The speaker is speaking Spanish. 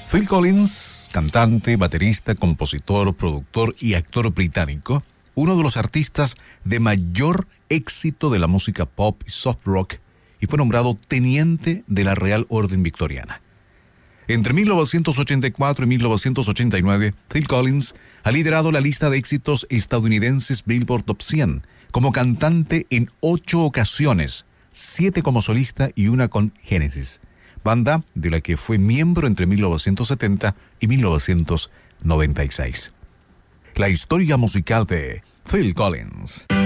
Phil Collins, cantante, baterista, compositor, productor y actor británico, uno de los artistas de mayor éxito de la música pop y soft rock, y fue nombrado teniente de la Real Orden Victoriana. Entre 1984 y 1989, Phil Collins ha liderado la lista de éxitos estadounidenses Billboard Top 100 como cantante en 8 ocasiones, 7 como solista y 1 con Genesis, banda de la que fue miembro entre 1970 y 1996. La historia musical de Phil Collins.